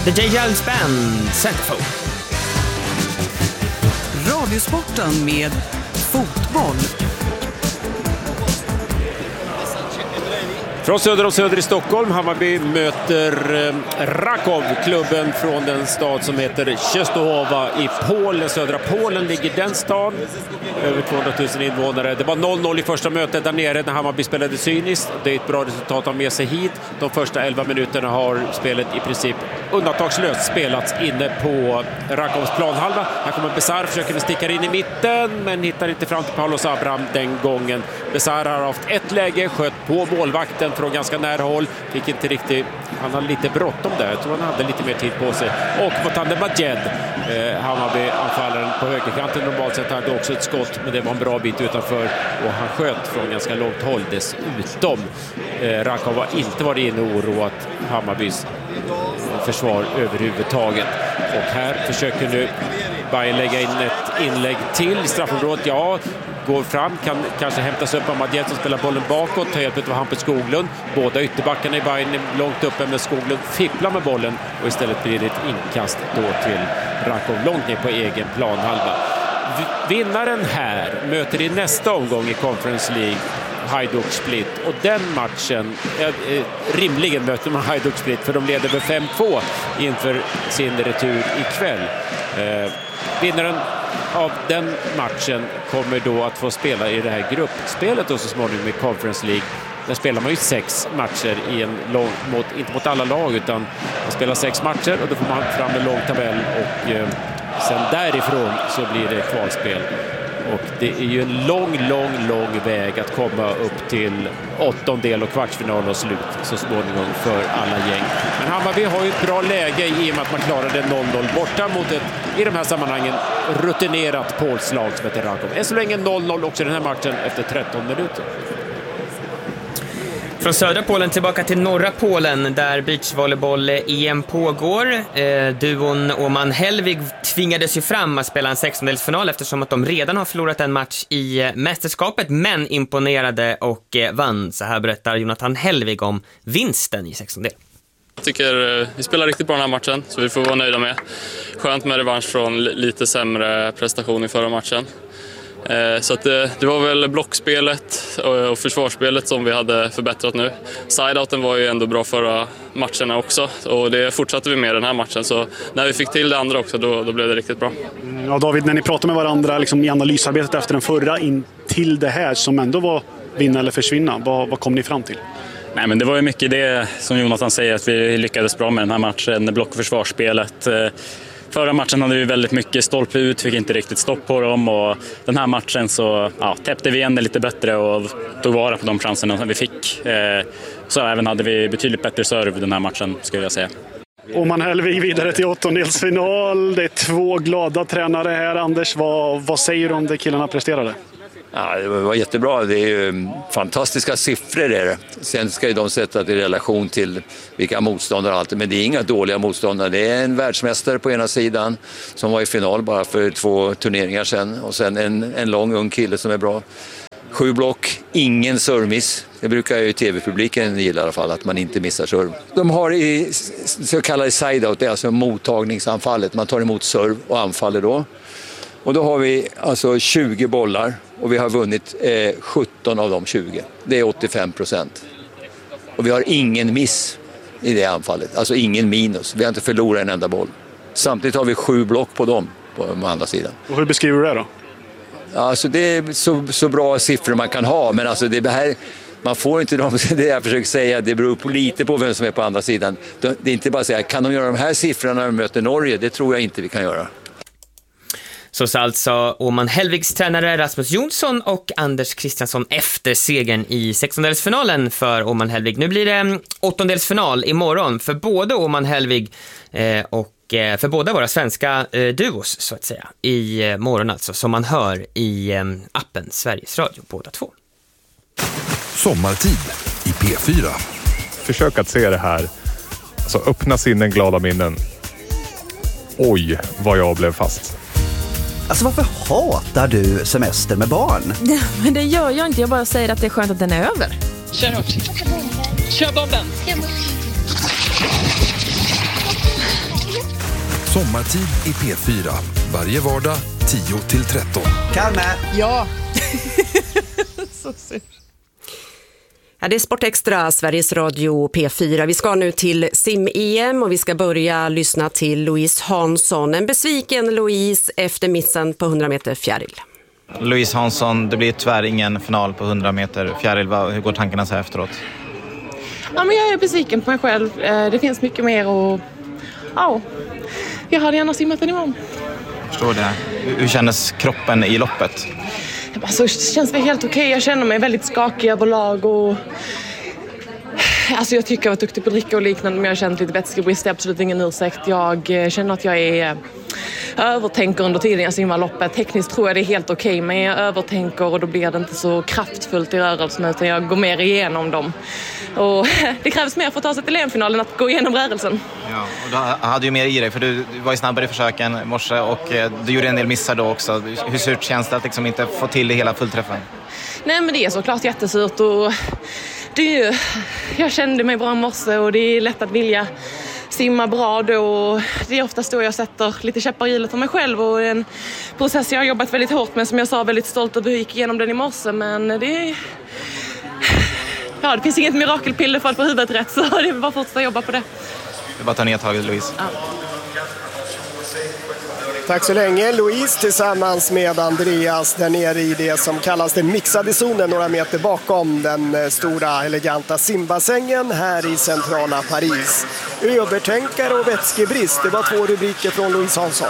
The J. Giles Band, Centerfold. Radiosporten med fotboll. Från söder om söder i Stockholm, Hammarby möter Rakov, klubben från den stad som heter Częstochowa i Polen. Södra Polen ligger den stad, över 200 000 invånare. Det var 0-0 i första mötet där nere när Hammarby spelade cyniskt. Det är ett bra resultat att ha med sig hit. De första 11 minuterna har spelet i princip undantagslöst spelats inne på Rakovs planhalva. Här kommer Besar, försöker sticka in i mitten men hittar inte fram till Paulos Abraham den gången. Besar har haft ett läge, sköt på målvakten från ganska nära håll. Fick inte riktigt, han hade lite bråttom där. Jag tror han hade lite mer tid på sig. Och Motande Majed, Hammarby-anfallaren på högerkanten, normalt sett hade också ett skott, men det var en bra bit utanför och han sköt från ganska långt håll dessutom. Rakov har inte varit inne och oroat Hammarbys försvar överhuvudtaget. Och här försöker nu Bayern lägga in ett inlägg till i straffområdet. Ja, går fram, kan kanske hämtas upp av Madjed som spelar bollen bakåt, tar hjälp av Hampus Skoglund. Båda ytterbackarna i Bayern är långt uppe, med Skoglund fipplar med bollen och istället blir det ett inkast då till Rakov långt ner på egen planhalva. Vinnaren här möter i nästa omgång i Conference League Hajduk Split, och den matchen rimligen möter man Hajduk Split för de leder med 5-2 inför sin retur ikväll. Vinnaren av den matchen kommer då att få spela i det här gruppspelet och så småningom i Conference League. Där spelar man ju 6 matcher i en lång, inte mot alla lag, utan man spelar 6 matcher och då får man fram en lång tabell och sen därifrån så blir det kvalspel. Och det är ju en lång väg att komma upp till åttondel och kvartsfinal och slut så småningom för alla gäng. Men Hammarby har ju ett bra läge i och med att man klarade 0-0 borta mot ett, i de här sammanhangen, rutinerat polslag som heter Rakov. Än så länge 0-0 också den här matchen efter 13 minuter. Från södra Polen tillbaka till norra Polen där beachvolleyboll-EM pågår. Duon Åman Helvig tvingades ju fram att spela en 16-delsfinal eftersom att de redan har förlorat en match i mästerskapet, men imponerade och vann. Så här berättar Jonathan Helvig om vinsten i 16-del. Jag tycker vi spelar riktigt bra den här matchen, så vi får vara nöjda med. Skönt med revansch från lite sämre prestation i förra matchen. Så att det var väl blockspelet och försvarsspelet som vi hade förbättrat nu. Sideouten var ju ändå bra förra matcherna också, och det fortsatte vi med den här matchen. Så när vi fick till det andra också, då blev det riktigt bra. Ja, David, när ni pratade med varandra liksom i analysarbetet efter den förra in till det här som ändå var vinna eller försvinna, vad kom ni fram till? Nej, men det var ju mycket det som Jonathan säger, att vi lyckades bra med den här matchen, block- och försvarsspelet. Förra matchen hade vi väldigt mycket stolpe ut, fick inte riktigt stopp på dem, och den här matchen så täppte vi igen det lite bättre och tog vara på de chanserna som vi fick. Så även hade vi betydligt bättre serve den här matchen, skulle jag säga. Och man Helvig vidare till åttondelsfinal. Det är 2 glada tränare här. Anders, vad säger du om det killarna presterade? Ja, det var jättebra. Det är ju fantastiska siffror där. Sen ska ju de sätta det i relation till vilka motståndare och allt. Men det är inga dåliga motståndare. Det är en världsmästare på ena sidan som var i final bara för 2 turneringar sedan. Och sen en lång ung kille som är bra. 7 block, ingen servmiss. Det brukar ju tv-publiken gilla i alla fall, att man inte missar serve. De har i så kallade side-out, det är alltså mottagningsanfallet. Man tar emot serve och anfaller då. Och då har vi alltså 20 bollar och vi har vunnit 17 av de 20. Det är 85%. Och vi har ingen miss i det anfallet, alltså ingen minus. Vi har inte förlorat en enda boll. Samtidigt har vi 7 block på dem på andra sidan. Och hur beskriver du det då? Alltså det är så bra siffror man kan ha, men alltså det här, man får inte det jag försöker säga, det beror på lite på vem som är på andra sidan. Det är inte bara att säga, kan de göra de här siffrorna när de möter Norge? Det tror jag inte vi kan göra. Så sa alltså Åman Helvigs tränare Rasmus Jonsson och Anders Kristiansson efter segern i 16-delsfinalen för Åman Helvig. Nu blir det 8-delsfinal imorgon för både Åman Helvig och för båda våra svenska duos så att säga. I morgon alltså, som man hör i appen Sveriges Radio, båda två. Sommartid i P4. Försök att se det här. Alltså öppna sinnen, glada minnen. Oj, vad jag blev fast. Alltså varför hatar du semester med barn? Men det gör jag inte, jag bara säger att det är skönt att den är över. Kör hårt. Kör bomben. Sommartid i P4. Varje vardag 10-13. Kalme! Ja. Så synd. Ja, det är Sportextra, Sveriges Radio P4. Vi ska nu till sim-EM och vi ska börja lyssna till Louise Hansson. En besviken Louise efter missen på 100 meter fjäril. Louise Hansson, det blir tyvärr ingen final på 100 meter fjäril. Hur går tankarna så här efteråt? Ja, men jag är besviken på mig själv. Det finns mycket mer och ja, jag hade gärna simmat den imorgon. Jag förstår det. Hur kändes kroppen i loppet? Alltså, det känns väl helt okej. Jag känner mig väldigt skakig överlag och alltså, jag tycker jag var duktig på att dricka och liknande, men jag har känt lite vätskebrist. Det är absolut ingen ursäkt. Jag känner att jag övertänker under tiden jag simmar loppet. Tekniskt tror jag det är helt okej, men jag övertänker och då blir det inte så kraftfullt i rörelsen utan jag går mer igenom dem. Och det krävs mer för att ta sig till EM-finalen att gå igenom rörelsen. Ja, och du hade ju mer i dig för du var ju snabbare i försöken i morse och du gjorde en del missar då också. Hur surt känns det att liksom inte få till det hela fullträffen? Nej, men det är såklart jättesurt och jag kände mig bra i morse och det är lätt att vilja simma bra då. Det är oftast då jag sätter lite käppar i hjulet för mig själv och en process jag har jobbat väldigt hårt med, som jag sa, väldigt stolt att vi gick igenom den i morse, men det finns inget mirakelpiller för att få huvudet rätt, så det är bara fortsätta jobba på det. Det är bara att ta ner taget, Louise. Ja. Tack så länge, Louise, tillsammans med Andreas där nere i det som kallas den mixade zonen, några meter bakom den stora eleganta simbassängen här i centrala Paris. Övertänkare och vätskebrist, det var 2 rubriker från Louise Hansson.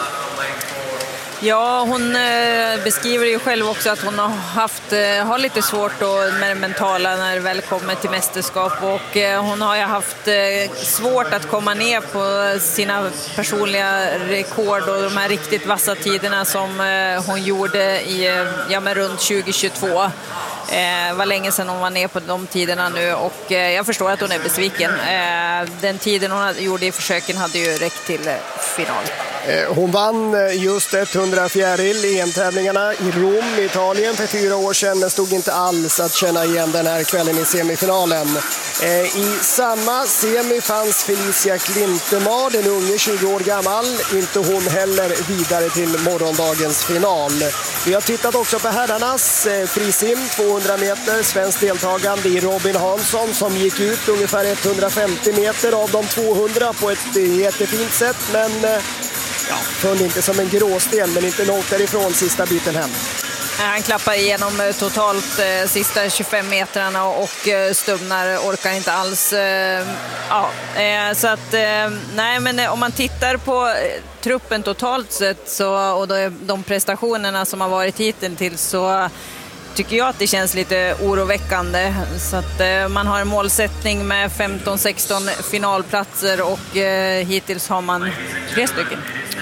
Ja, hon beskriver ju själv också att hon har lite svårt med det mentala när det väl kommer till mästerskap, och hon har ju haft svårt att komma ner på sina personliga rekord och de här riktigt vassa tiderna som hon gjorde runt 2022. Var länge sedan hon var ner på de tiderna nu, och jag förstår att hon är besviken. Den tiden hon gjorde i försöken hade ju räckt till final. Hon vann just 100 fjäril i EM-tävlingarna i Rom, Italien för 4 år sedan, men stod inte alls att känna igen den här kvällen i semifinalen. I samma semi fanns Felicia Klintemar, den unge 20 år gammal, inte hon heller vidare till morgondagens final. Vi har tittat också på herrarnas frisim, 200 meter, svensk deltagande i Robin Hansson som gick ut ungefär 150 meter av de 200 på ett jättefint sätt, men föll inte som en gråsten, men inte långt därifrån sista biten hem. Han klappar igenom totalt sista 25 metrarna och Stubnar orkar inte alls. Så att nej, men om man tittar på truppen totalt sett och de prestationerna som har varit hittills, så tycker jag att det känns lite oroväckande. Så att man har en målsättning med 15-16 finalplatser och hittills har man 3 stycken.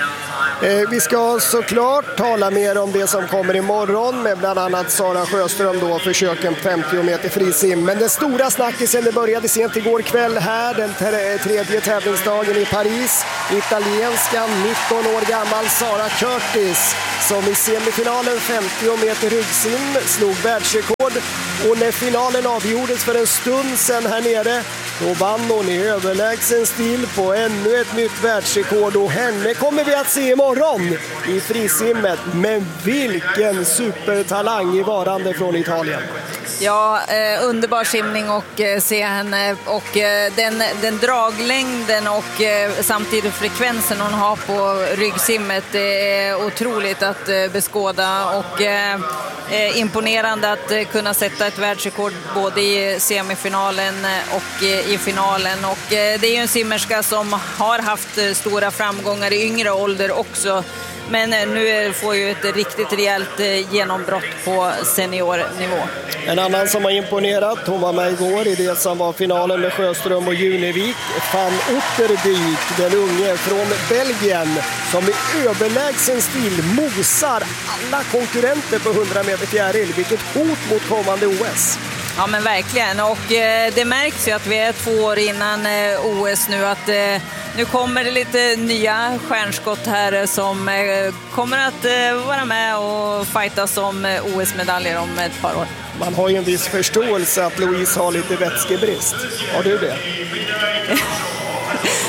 Vi ska såklart tala mer om det som kommer imorgon med bland annat Sara Sjöström då, försöken 50 meter frisim. Men den stora snackisen, det började sent igår kväll här, den tredje tävlingsdagen i Paris. Italienskan, 19 år gammal Sara Curtis, som i semifinalen 50 meter ryggsim slog världsrekord. Och när finalen avgjordes för en stund sedan här nere, då vann hon i överlägsen stil på ännu ett nytt världsrekord, och henne kommer vi att se imorgon i frisimmet. Men vilken supertalang i varande från Italien. Ja, underbar simning och se henne, och den draglängden och samtidigt frekvensen hon har på ryggsimmet, det är otroligt att beskåda, och imponerande att kunna sätta ett världsrekord både i semifinalen och i finalen. Och det är ju en simmerska som har haft stora framgångar i yngre ålder också, men nu får ju ett riktigt rejält genombrott på seniornivå. En annan som har imponerat, hon var med igår i det som var finalen med Sjöström och Junevik, Van Otterdyk, den unge från Belgien, som i överlägsen stil mosar alla konkurrenter på 100 meter fjäril. Vilket hot mot kommande OS. Ja, men verkligen, och det märks ju att vi är 2 år innan OS nu, att nu kommer det lite nya stjärnskott här som kommer att vara med och fightas om OS-medaljer om ett par år. Man har ju en viss förståelse att Louise har lite vätskebrist. Har du det?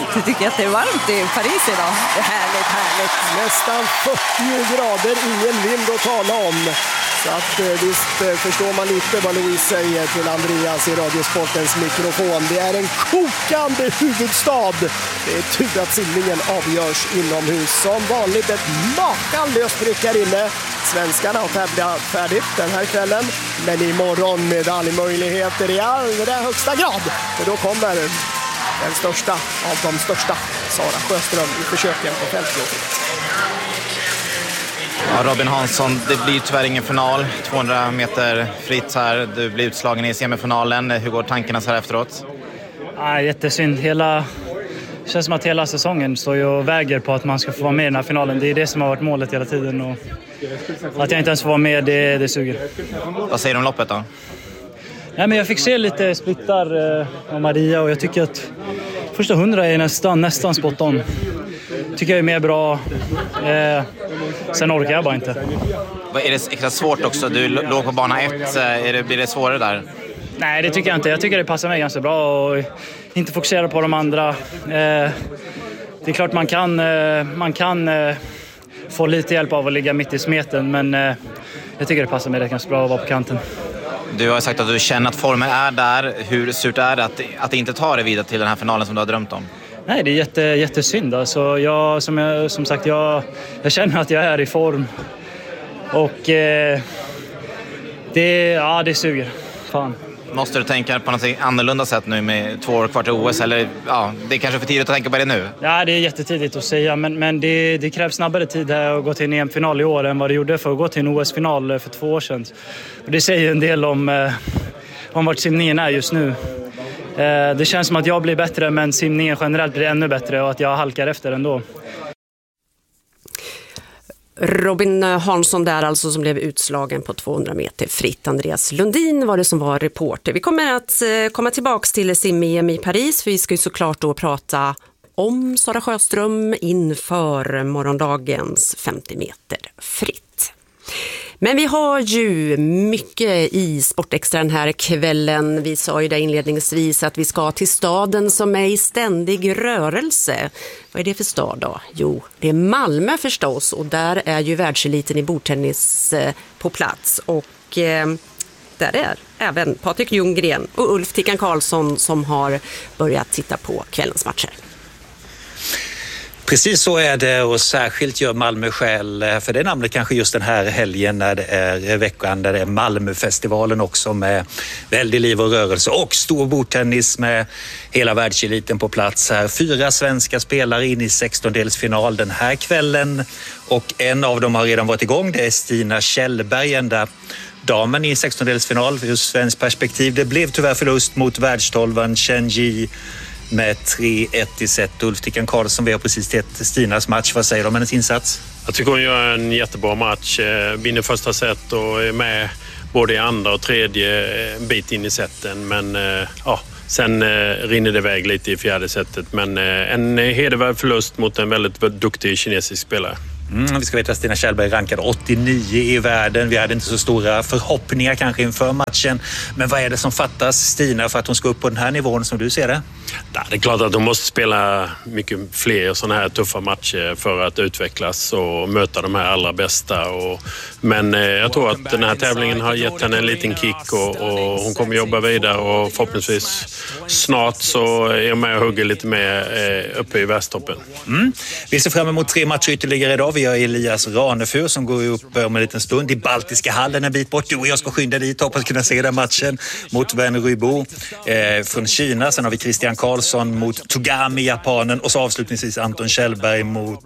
Jag tycker att det är varmt i Paris idag. Det är härligt. Nästan 40 grader, ingen vind att tala om. Så att visst förstår man lite vad Louise säger till Andreas i Radiosportens mikrofon. Det är en kokande huvudstad. Det är tur att simningen avgörs inomhus. Som vanligt ett makalöst tryck här inne. Svenskarna har tävlat färdigt den här kvällen. Men imorgon medaljmöjligheter i allra högsta grad. Och då kommer den största av de största, Sara Sjöström, i försöken på 50 år. Ja, Robin Hansson, det blir tyvärr ingen final. 200 meter fritt här. Du blir utslagen i semifinalen. Hur går tankarna så här efteråt? Jättesynd. Det känns som att hela säsongen står ju och väger på att man ska få vara med i den här finalen. Det är det som har varit målet hela tiden. Och att jag inte ens får vara med, det suger. Vad säger du om loppet då? Nej, men jag fick se lite splittar av Maria och jag tycker att första 100 är nästan spot on. Tycker jag är mer bra. Sen orkar jag bara inte. Är det extra svårt också? Du låg på bana 1. Blir det svårare där? Nej, det tycker jag inte. Jag tycker det passar mig ganska bra och inte fokusera på de andra. Det är klart man kan få lite hjälp av att ligga mitt i smeten, men jag tycker det passar mig ganska bra att vara på kanten. Du har sagt att du känner att formen är där. Hur surt är det att inte ta det vidare till den här finalen som du har drömt om? Nej, det är jättesynd. Alltså, jag känner att jag är i form. Och det suger. Fan. Måste du tänka på något annorlunda sätt nu med 2 år kvar till OS? Eller det är kanske för tidigt att tänka på det nu? Ja, det är jättetidigt att säga. Men det krävs snabbare tid här att gå till en EM-final i år än vad det gjorde för att gå till en OS-final för 2 år sedan. Och det säger en del om vart simningen är just nu. Det känns som att jag blir bättre, men simningen generellt blir ännu bättre och att jag halkar efter ändå. Robin Hansson där alltså, som blev utslagen på 200 meter fritt. Andreas Lundin var det som var reporter. Vi kommer att komma tillbaks till sim-EM i Paris, för vi ska ju såklart då prata om Sara Sjöström inför morgondagens 50 meter fritt. Men vi har ju mycket i Sportextra den här kvällen. Vi sa ju det inledningsvis att vi ska till staden som är i ständig rörelse. Vad är det för stad då? Jo, det är Malmö förstås, och där är ju världseliten i bordtennis på plats. Och där är även Patrik Ljunggren och Ulf Tickan Karlsson som har börjat titta på kvällens matcher. Precis så är det, och särskilt gör Malmö skäl för det namnet kanske just den här helgen när det är veckan där det är Malmöfestivalen också med väldigt liv och rörelse och stor bordtennis med hela världseliten på plats här. 4 svenska spelare in i 16-delsfinal den här kvällen och en av dem har redan varit igång. Det är Stina Kjellberg, ända damen i 16-delsfinal ur svensk perspektiv. Det blev tyvärr förlust mot världstolvan Chen Ji med 3-1 i set. Ulf Tickan Karlsson, vi har precis sett Stinas match. Vad säger du om hennes insats? Jag tycker hon gör en jättebra match. Vinner första set och är med både i andra och tredje bit in i seten. Men sen rinner det iväg lite i fjärde setet. Men en hedervärd förlust mot en väldigt duktig kinesisk spelare. Vi ska veta att Stina Kjellberg rankade 89 i världen. Vi hade inte så stora förhoppningar kanske inför matchen. Men vad är det som fattas Stina för att hon ska upp på den här nivån som du ser det? Ja, det är klart att hon måste spela mycket fler sådana här tuffa matcher för att utvecklas och möta de här allra bästa. Men jag tror att den här tävlingen har gett henne en liten kick och hon kommer jobba vidare och förhoppningsvis snart så är hon med och hugger lite mer uppe i världstoppen. Vi ser fram emot 3 matcher ytterligare idag. Vi har Elias Ranefur som går upp om en liten stund i Baltiska hallen en bit bort. Du och jag ska skynda dit, hoppas kunna se den matchen mot Wen Ruibo från Kina. Sen har vi Christian Karlsson mot Togami, japanen, och så avslutningsvis Anton Kjellberg mot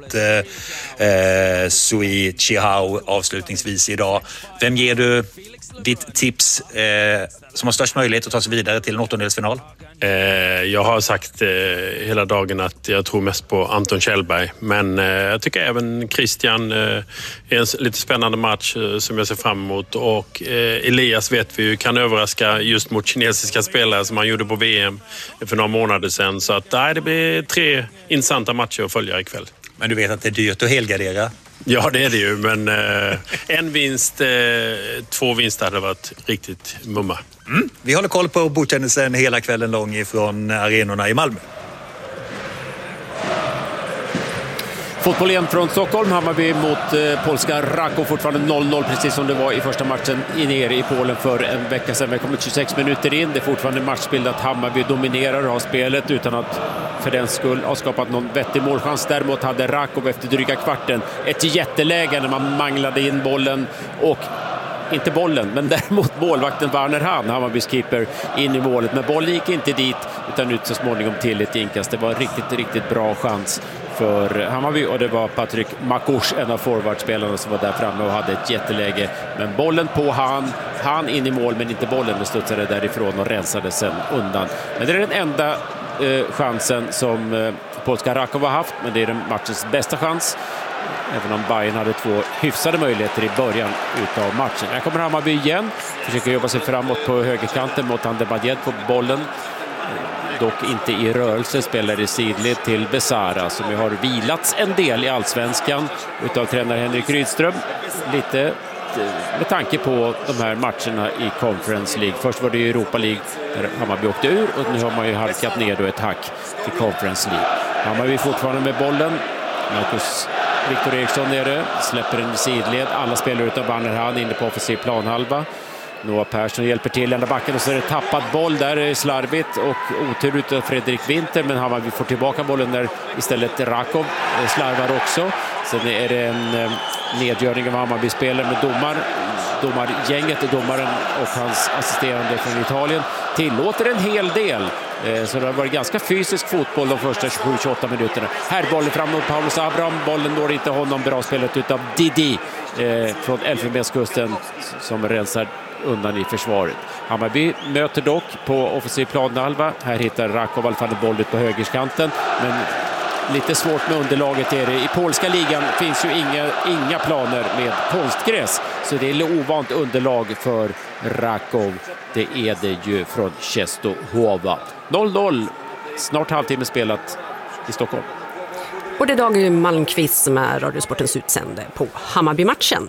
Sui Chihao avslutningsvis idag. Vem ger du ditt tips som har störst möjlighet att ta sig vidare till en 8-delsfinal? Jag har sagt hela dagen att jag tror mest på Anton Kjellberg, men jag tycker även Christian är en lite spännande match som jag ser fram emot, och Elias vet vi ju kan överraska just mot kinesiska spelare som han gjorde på VM för några månader sedan, så att det blir 3 intressanta matcher att följa ikväll. Men du vet att det är dyrt att helgardera? Ja, det är det ju, men en vinst, 2 vinster hade varit riktigt mumma. Vi håller koll på bordtennisen hela kvällen lång ifrån arenorna i Malmö. Fotboll igen från Stockholm. Hammarby mot polska Raków. Fortfarande 0-0 precis som det var i första matchen nere i Polen för en vecka sedan. Vi har kommit 26 minuter in. Det är fortfarande matchbild att Hammarby dominerar och har spelet utan att för den skull ha skapat någon vettig målchans. Däremot hade Rakov efter dryga kvarten ett jätteläge när man manglade in bollen och inte bollen, men däremot målvakten Werner Hahn, Hammarbys keeper, in i målet. Men bollen gick inte dit utan ut så småningom till ett inkast. Det var en riktigt bra chans för Hammarby och det var Patrik Makush, en av forwardspelarna, som var där framme och hade ett jätteläge. Men bollen på han in i mål, men inte bollen. Det studsade därifrån och rensade sen undan. Men det är den enda chansen som polska Rakov har haft, men det är den matchens bästa chans. Även om Bayern hade 2 hyfsade möjligheter i början utav matchen. Här kommer Hammarby igen. Försöker jobba sig framåt på högerkanten mot Andebadjed på bollen. Dock inte i rörelse, spelar i sidled till Besara som ju har vilats en del i Allsvenskan utav tränare Henrik Rydström. Lite med tanke på de här matcherna i Conference League. Först var det i Europa League där Hammarby åkte ur och nu har man ju halkat ner då ett hack till Conference League. Hammarby fortfarande med bollen. Marcus Viktor Eriksson nere, släpper en sidled. Alla spelar utan Werner Hahn inne på offensiv planhalva. Noah Persson hjälper till ända backen och så är det tappad boll där, slarvigt och otur utav Fredrik Winter, men Hammarby får tillbaka bollen där istället. Rakov slarvar också. Sen är det en nedgörning av Hammarby-spelare med domargänget, domaren och hans assisterande från Italien tillåter en hel del. Så det har varit ganska fysisk fotboll de första 27-28 minuterna. Här bollen fram mot Paulus Abraham. Bollen når inte honom. Bra spelet utav Didi från Elfenbenskusten som rensar undan i försvaret. Hammarby möter dock på offensiv planhalva. Här hittar Rakov i alla fall en boll ut på högerskanten. Men lite svårt med underlaget är det. I polska ligan finns ju inga planer med konstgräs. Så det är ovant underlag för Rakov. Det är det ju från Czestochowa. 0-0. Snart halvtimme spelat i Stockholm. Och det är Dag Malmqvist som är Radiosportens utsände på Hammarby-matchen.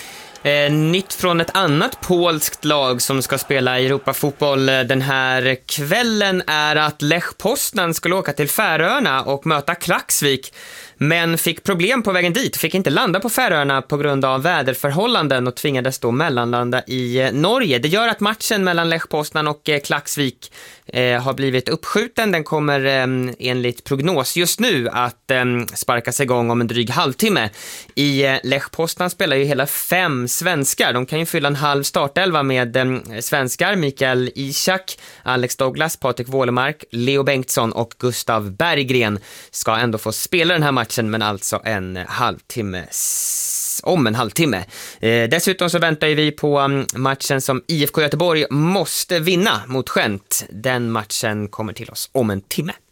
Nytt från ett annat polskt lag som ska spela Europafotboll den här kvällen är att Lech Poznan skulle åka till Färöarna och möta Klaksvik, men fick problem på vägen dit, fick inte landa på Färöarna på grund av väderförhållanden och tvingades då mellanlanda i Norge. Det gör att matchen mellan Lech Poznan och Klaksvik har blivit uppskjuten. Den kommer enligt prognos just nu att sparkas igång om en dryg halvtimme. I Lech Poznan spelar ju hela 5 svenskar. De kan ju fylla en halv startelva med svenskar. Mikael Ishak, Alex Douglas, Patrik Wålemark, Leo Bengtsson och Gustav Berggren ska ändå få spela den här matchen, men alltså om en halvtimme. Dessutom så väntar vi på matchen som IFK Göteborg måste vinna mot Gent. Den matchen kommer till oss om en timme.